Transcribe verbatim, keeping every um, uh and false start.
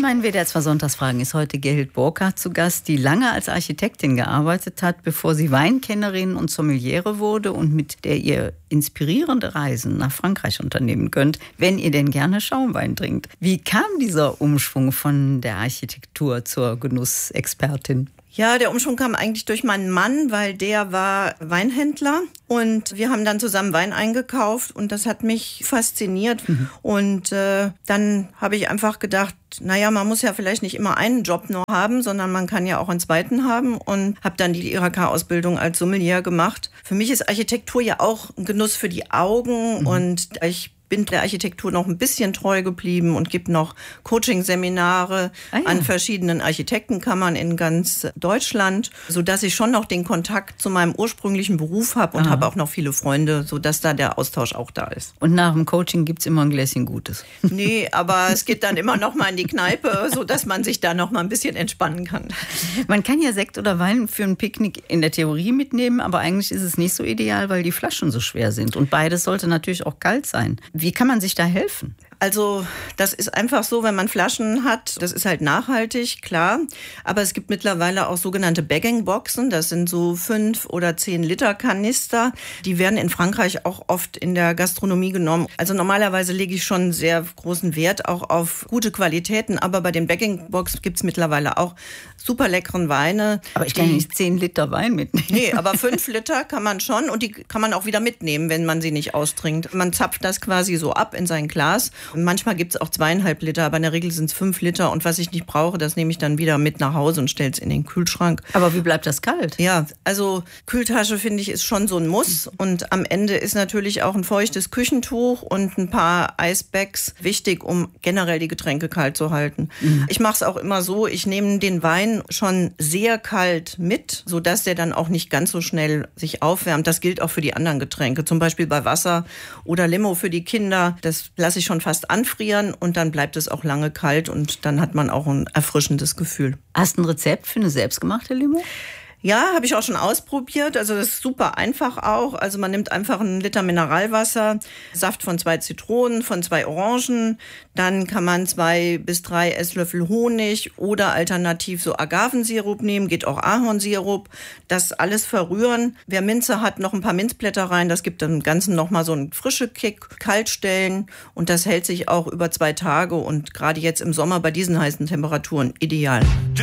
meinen W D R zwei Sonntagsfragen ist heute Gerhild Burkhardt zu Gast, die lange als Architektin gearbeitet hat, bevor sie Weinkennerin und Sommeliere wurde und mit der ihr inspirierende Reisen nach Frankreich unternehmen könnt, wenn ihr denn gerne Schaumwein trinkt. Wie kam dieser Umschwung von der Architektur zur Genussexpertin? Ja, der Umschwung kam eigentlich durch meinen Mann, weil der war Weinhändler und wir haben dann zusammen Wein eingekauft und das hat mich fasziniert. Mhm. Und äh, dann habe ich einfach gedacht, naja, man muss ja vielleicht nicht immer einen Job nur haben, sondern man kann ja auch einen zweiten haben und habe dann die I H K-Ausbildung als Sommelier gemacht. Für mich ist Architektur ja auch ein Genuss für die Augen. Mhm. Und ich bin der Architektur noch ein bisschen treu geblieben und gibt noch Coaching-Seminare ah, ja. an verschiedenen Architektenkammern in ganz Deutschland, sodass ich schon noch den Kontakt zu meinem ursprünglichen Beruf habe und habe auch noch viele Freunde, sodass da der Austausch auch da ist. Und nach dem Coaching gibt es immer ein Gläschen Gutes? Nee, aber es geht dann immer noch mal in die Kneipe, sodass man sich da noch mal ein bisschen entspannen kann. Man kann ja Sekt oder Wein für ein Picknick in der Theorie mitnehmen, aber eigentlich ist es nicht so ideal, weil die Flaschen so schwer sind. Und beides sollte natürlich auch kalt sein. Wie kann man sich da helfen? Also das ist einfach so, wenn man Flaschen hat, das ist halt nachhaltig, klar. Aber es gibt mittlerweile auch sogenannte Bagging-Boxen. Das sind so fünf oder zehn Liter Kanister. Die werden in Frankreich auch oft in der Gastronomie genommen. Also normalerweise lege ich schon sehr großen Wert auch auf gute Qualitäten. Aber bei den Bagging-Boxen gibt es mittlerweile auch super leckeren Weine. Aber ich kann nicht zehn Liter Wein mitnehmen. Nee, aber fünf Liter kann man schon und die kann man auch wieder mitnehmen, wenn man sie nicht austrinkt. Man zapft das quasi so ab in sein Glas. Und manchmal gibt es auch zweieinhalb Liter, aber in der Regel sind es fünf Liter. Und was ich nicht brauche, das nehme ich dann wieder mit nach Hause und stelle es in den Kühlschrank. Aber wie bleibt das kalt? Ja, also Kühltasche finde ich ist schon so ein Muss. Und am Ende ist natürlich auch ein feuchtes Küchentuch und ein paar Eisbags wichtig, um generell die Getränke kalt zu halten. Mhm. Ich mache es auch immer so, ich nehme den Wein schon sehr kalt mit, sodass der dann auch nicht ganz so schnell sich aufwärmt. Das gilt auch für die anderen Getränke, zum Beispiel bei Wasser oder Limo für die Kinder. Das lasse ich schon fast anfrieren und dann bleibt es auch lange kalt und dann hat man auch ein erfrischendes Gefühl. Hast du ein Rezept für eine selbstgemachte Limo? Ja, habe ich auch schon ausprobiert. Also das ist super einfach auch. Also man nimmt einfach einen Liter Mineralwasser, Saft von zwei Zitronen, von zwei Orangen. Dann kann man zwei bis drei Esslöffel Honig oder alternativ so Agavensirup nehmen, geht auch Ahornsirup. Das alles verrühren. Wer Minze hat, noch ein paar Minzblätter rein. Das gibt dem Ganzen nochmal so einen frischen Kick. Kalt stellen und das hält sich auch über zwei Tage und gerade jetzt im Sommer bei diesen heißen Temperaturen ideal.